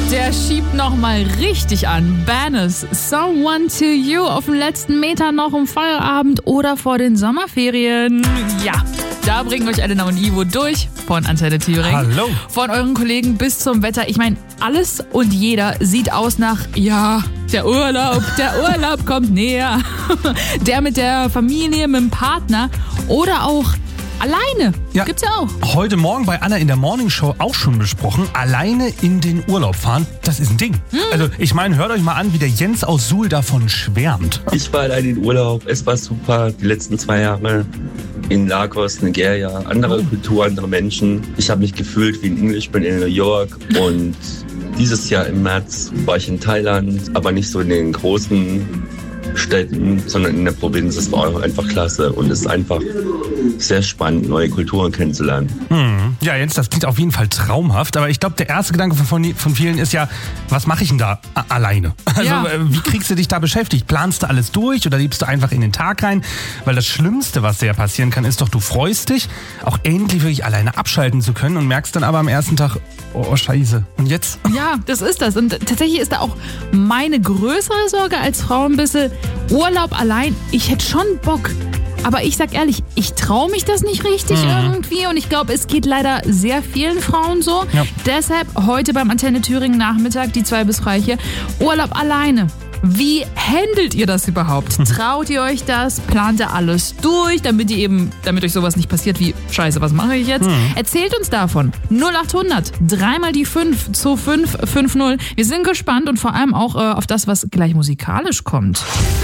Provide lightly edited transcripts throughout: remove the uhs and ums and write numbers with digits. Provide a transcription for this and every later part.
Der schiebt nochmal richtig an. Banners, Someone to You auf dem letzten Meter noch im Feierabend oder vor den Sommerferien. Ja, da bringen euch Elena und Ivo durch von Antenne Thüringen. Hallo. Von euren Kollegen bis zum Wetter. Ich meine, alles und jeder sieht aus nach, ja, der Urlaub kommt näher. Der mit der Familie, mit dem Partner oder auch alleine. Ja. Gibt's ja auch. Heute Morgen bei Anna in der Morningshow auch schon besprochen. Alleine in den Urlaub fahren, das ist ein Ding. Also ich meine, hört euch mal an, wie der Jens aus Suhl davon schwärmt. Ich war allein in Urlaub, es war super, die letzten 2 Jahre in Lagos, Nigeria, andere Kultur, andere Menschen. Ich habe mich gefühlt wie ein Englishman in New York und dieses Jahr im März war ich in Thailand, aber nicht so in den großen Städten, sondern in der Provinz. Es war einfach klasse und es ist einfach sehr spannend, neue Kulturen kennenzulernen. Ja, Jens, das klingt auf jeden Fall traumhaft, aber ich glaube, der erste Gedanke von vielen ist ja, was mache ich denn da alleine? Also Ja. Wie kriegst du dich da beschäftigt? Planst du alles durch oder lebst du einfach in den Tag rein? Weil das Schlimmste, was dir ja passieren kann, ist doch, du freust dich, auch endlich wirklich alleine abschalten zu können und merkst dann aber am ersten Tag, oh scheiße, und jetzt? Ja, das ist das. Und tatsächlich ist da auch meine größere Sorge als Frau ein bisschen Urlaub allein. Ich hätte schon Bock. Aber ich sag ehrlich, ich traue mich das nicht richtig irgendwie. Und ich glaube, es geht leider sehr vielen Frauen so. Ja. Deshalb heute beim Antenne Thüringen Nachmittag, die 2 bis 3 hier, Urlaub alleine. Wie handelt ihr das überhaupt? Traut ihr euch das? Plant ihr alles durch, damit euch sowas nicht passiert wie, scheiße, was mache ich jetzt? Erzählt uns davon. 0800 3 mal die 5 zu 550. Wir sind gespannt und vor allem auch auf das, was gleich musikalisch kommt.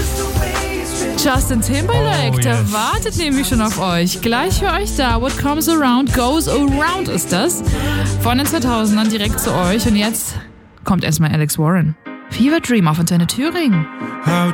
Justin Timberlake, Oh, yes. der wartet nämlich schon auf euch. Gleich für euch da. What comes around goes around ist das. Von den 2000ern direkt zu euch. Und jetzt kommt erstmal Alex Warren. Fever Dream auf Antenne Thüringen. How